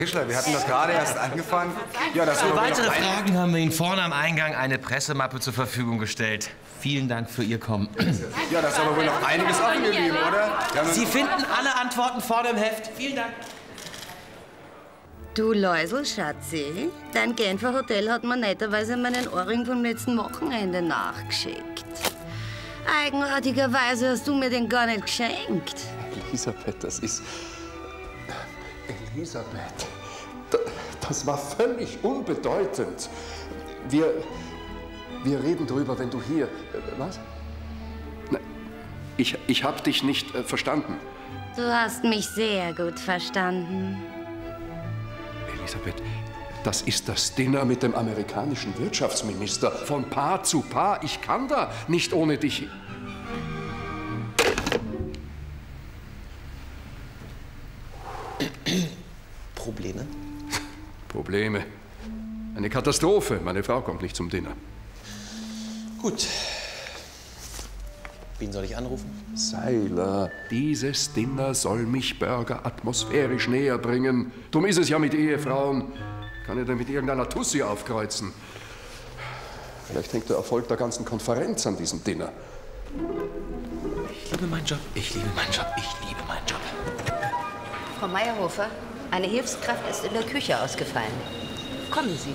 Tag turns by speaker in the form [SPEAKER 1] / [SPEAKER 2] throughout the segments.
[SPEAKER 1] Tischler, wir hatten das gerade erst angefangen. Ja, das
[SPEAKER 2] Für weitere Fragen haben wir Ihnen vorne am Eingang eine Pressemappe zur Verfügung gestellt. Vielen Dank für Ihr Kommen.
[SPEAKER 1] Ja, das ist aber wohl noch einiges offen geblieben, oder?
[SPEAKER 2] Sie finden alle Antworten vorne im Heft. Vielen Dank.
[SPEAKER 3] Du Läusel, Schatzi, dein Genfer Hotel hat mir netterweise meinen Ohrring vom letzten Wochenende nachgeschickt. Eigenartigerweise hast du mir den gar nicht geschenkt.
[SPEAKER 4] Elisabeth, das ist... Elisabeth, das war völlig unbedeutend. Wir reden drüber, wenn du hier... Was? Na, ich hab dich nicht verstanden.
[SPEAKER 3] Du hast mich sehr gut verstanden.
[SPEAKER 4] Elisabeth, das ist das Dinner mit dem amerikanischen Wirtschaftsminister. Von Paar zu Paar. Ich kann da nicht ohne dich...
[SPEAKER 2] Probleme?
[SPEAKER 4] Probleme. Eine Katastrophe. Meine Frau kommt nicht zum Dinner.
[SPEAKER 2] Gut. Wen soll ich anrufen?
[SPEAKER 4] Seiler, dieses Dinner soll mich Burger atmosphärisch näher bringen. Drum ist es ja mit Ehefrauen. Kann ich denn mit irgendeiner Tussi aufkreuzen? Vielleicht hängt der Erfolg der ganzen Konferenz an diesem Dinner.
[SPEAKER 2] Ich liebe meinen Job. Ich liebe meinen Job. Ich liebe meinen Job.
[SPEAKER 5] Frau Meyerhofer, eine Hilfskraft ist in der Küche ausgefallen. Kommen Sie.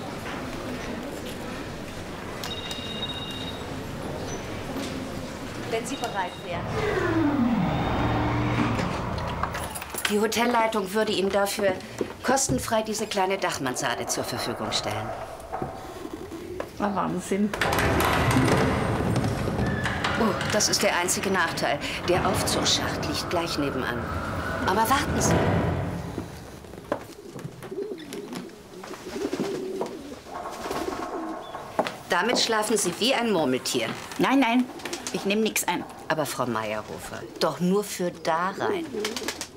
[SPEAKER 5] Wenn Sie bereit wären. Die Hotelleitung würde Ihnen dafür kostenfrei diese kleine Dachmansarde zur Verfügung stellen.
[SPEAKER 6] Na, Wahnsinn.
[SPEAKER 5] Oh, das ist der einzige Nachteil. Der Aufzugsschacht liegt gleich nebenan. Aber warten Sie. Damit schlafen Sie wie ein Murmeltier.
[SPEAKER 6] Nein, nein, ich nehme nichts ein.
[SPEAKER 5] Aber Frau Meyerhofer, doch nur für da rein.